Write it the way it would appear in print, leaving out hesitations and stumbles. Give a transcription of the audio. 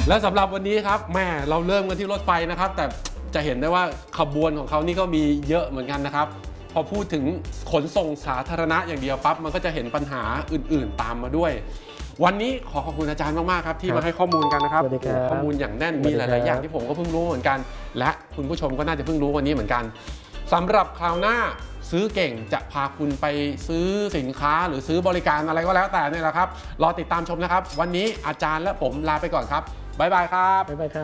และสำหรับวันนี้ครับแม่เราเริ่มกันที่รถไฟนะครับแต่จะเห็นได้ว่าขบวนของเขานี่ก็มีเยอะเหมือนกันนะครับพอพูดถึงขนส่งสาธารณะอย่างเดียวปั๊บมันก็จะเห็นปัญหาอื่นๆตามมาด้วยวันนี้ขอบคุณอาจารย์มากๆครับที่มาให้ข้อมูลกันนะครับข้อมูลอย่างแน่นมีหลายๆอย่างที่ผมก็เพิ่งรู้เหมือนกันและคุณผู้ชมก็น่าจะเพิ่งรู้วันนี้เหมือนกันสำหรับคราวหน้าซื้อเก่งจะพาคุณไปซื้อสินค้าหรือซื้อบริการอะไรก็แล้วแต่นี่แหละครับรอติดตามชมนะครับวันนี้อาจารย์และผมลาไปก่อนครับบ๊ายบายครับ